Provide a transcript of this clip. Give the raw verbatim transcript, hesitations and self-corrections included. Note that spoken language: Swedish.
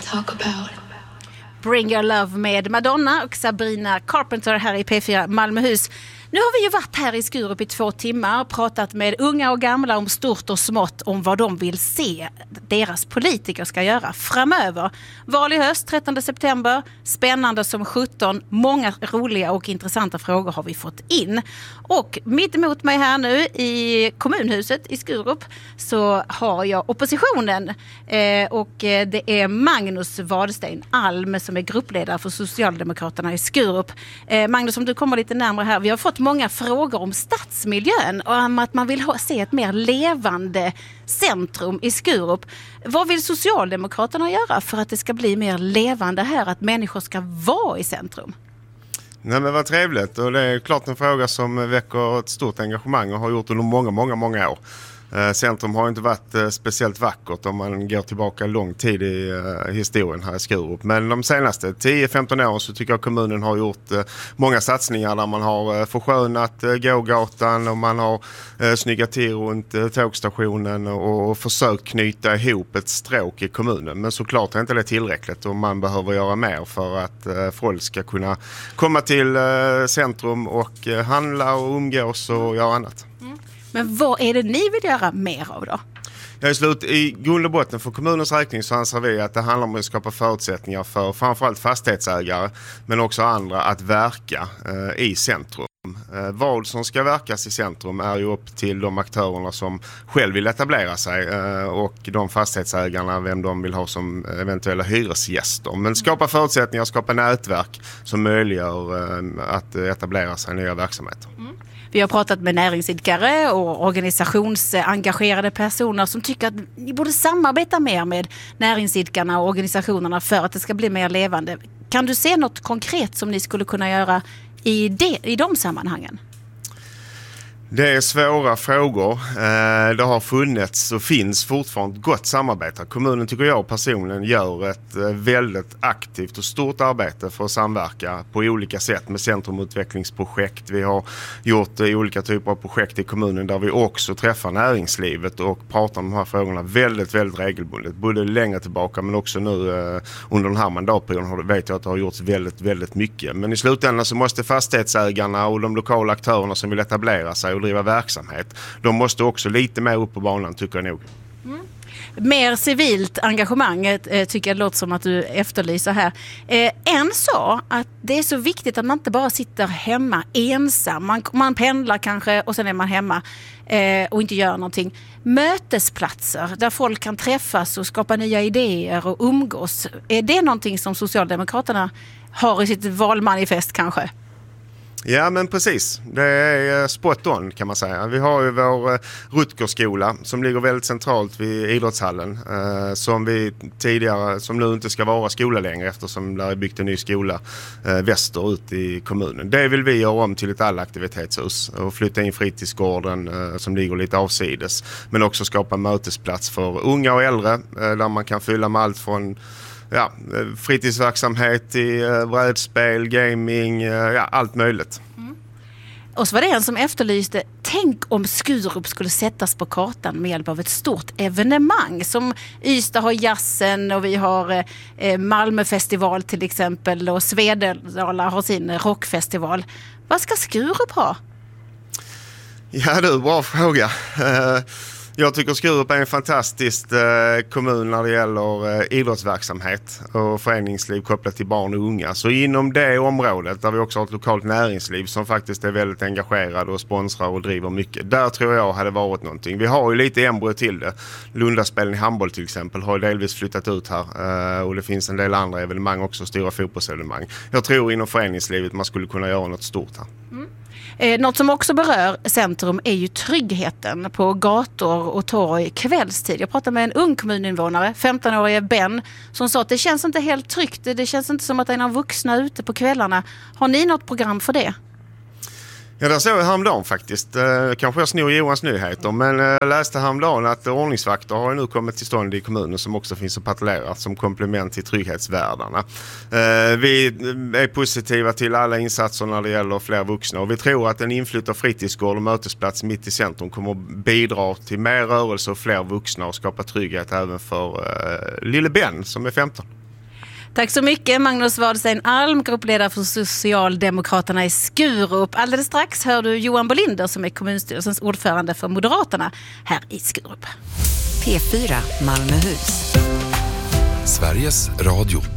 talk about. Bring Your Love med Madonna och Sabrina Carpenter här i P fyra Malmöhus. Nu har vi ju varit här i Skurup i två timmar och pratat med unga och gamla om stort och smått om vad de vill se deras politiker ska göra framöver. Val i höst, trettonde september, spännande som sjutton, många roliga och intressanta frågor har vi fått in. Och mitt emot mig här nu i kommunhuset i Skurup så har jag oppositionen eh, och det är Magnus Wadstein Alm som är gruppledare för Socialdemokraterna i Skurup. Eh, Magnus, om du kommer lite närmare här, vi har fått många frågor om stadsmiljön och om att man vill ha, se ett mer levande centrum i Skurup. Vad vill Socialdemokraterna göra för att det ska bli mer levande här, att människor ska vara i centrum? Nej, men vad trevligt, och det är klart en fråga som väcker ett stort engagemang och har gjort under många, många, många år. Centrum har inte varit speciellt vackert om man går tillbaka lång tid i historien här i Skurup. Men de senaste tio femton åren så tycker jag kommunen har gjort många satsningar där man har förskönat gågatan och man har snyggat till runt tågstationen och försökt knyta ihop ett stråk i kommunen. Men såklart är inte det tillräckligt och man behöver göra mer för att folk ska kunna komma till centrum och handla och umgås och göra annat. Mm. Men vad är det ni vill göra mer av då? Ja, i slut, i grund och botten för kommunens räkning så anser vi att det handlar om att skapa förutsättningar för framförallt fastighetsägare men också andra att verka eh, i centrum. Eh, vad som ska verkas i centrum är ju upp till de aktörerna som själv vill etablera sig eh, och de fastighetsägarna, vem de vill ha som eventuella hyresgäster. Men skapa förutsättningar, skapa nätverk som möjliggör eh, att etablera sig i nya verksamheter. Mm. Vi har pratat med näringsidkare och organisationsengagerade personer som tycker att ni borde samarbeta mer med näringsidkarna och organisationerna för att det ska bli mer levande. Kan du se något konkret som ni skulle kunna göra i, det, i de sammanhangen? Det är svåra frågor. Det har funnits och finns fortfarande gott samarbete. Kommunen tycker jag personligen gör ett väldigt aktivt och stort arbete för att samverka på olika sätt med centrumutvecklingsprojekt. Vi har gjort olika typer av projekt i kommunen där vi också träffar näringslivet och pratar om de här frågorna väldigt, väldigt regelbundet. Både längre tillbaka men också nu under den här mandatperioden vet jag att det har gjorts väldigt, väldigt mycket. Men i slutändan så måste fastighetsägarna och de lokala aktörerna som vill etablera sig och driva verksamhet, de måste också lite mer upp på banan, tycker jag nog. Mm. Mer civilt engagemang eh, tycker jag det låter som att du efterlyser här. Eh, en sa att det är så viktigt att man inte bara sitter hemma ensam. Man, man pendlar kanske och sen är man hemma eh, och inte gör någonting. Mötesplatser där folk kan träffas och skapa nya idéer och umgås. Är det någonting som Socialdemokraterna har i sitt valmanifest kanske? Ja, men precis. Det är spot on kan man säga. Vi har ju vår Rutgerskola som ligger väldigt centralt vid idrottshallen eh, som vi tidigare, som nu inte ska vara skola längre eftersom det är byggt en ny skola eh, västerut i kommunen. Det vill vi göra om till ett allaktivitetshus och flytta in fritidsgården eh, som ligger lite avsides. Men också skapa mötesplats för unga och äldre eh, där man kan fylla med allt från ja, fritidsverksamhet i uh, brädspel, gaming, uh, ja, allt möjligt. Mm. Och så var det en som efterlyste, tänk om Skurup skulle sättas på kartan med hjälp av ett stort evenemang. Som Ystad har jazzen och vi har eh, Malmöfestival till exempel och Svedala har sin rockfestival. Vad ska Skurup ha? Ja, det är en bra fråga. Uh, Jag tycker Skurup är en fantastisk eh, kommun när det gäller eh, idrottsverksamhet och föreningsliv kopplat till barn och unga. Så inom det området där vi också har ett lokalt näringsliv som faktiskt är väldigt engagerad och sponsrar och driver mycket. Där tror jag hade varit någonting. Vi har ju lite embryo till det. Lundaspelen i handboll till exempel har delvis flyttat ut här eh, och det finns en del andra evenemang också, stora fotbollsevenemang. Jag tror inom föreningslivet man skulle kunna göra något stort här. Mm. Eh, något som också berör centrum är ju tryggheten på gator och torg kvällstid. Jag pratade med en ung kommuninvånare, femton-årige Ben, som sa att det känns inte helt tryggt. Det känns inte som att det är några vuxna ute på kvällarna. Har ni något program för det? Ja, där såg jag häromdagen faktiskt. Eh, kanske jag snor Johans nyheter, men jag eh, läste häromdagen att ordningsvakter har nu kommit till stånd i kommunen som också finns och patrullerar som komplement till trygghetsvärdarna. Eh, vi är positiva till alla insatser när det gäller fler vuxna och vi tror att en inflyttad fritidsgård och mötesplats mitt i centrum kommer att bidra till mer rörelse och fler vuxna och skapa trygghet även för eh, lille Ben som är femton. Tack så mycket Magnus Wadstein Alm, gruppledare för Socialdemokraterna i Skurup. Alldeles strax hör du Johan Bolinder som är kommunstyrelsens ordförande för Moderaterna här i Skurup. P fyra Malmöhus. Sveriges Radio.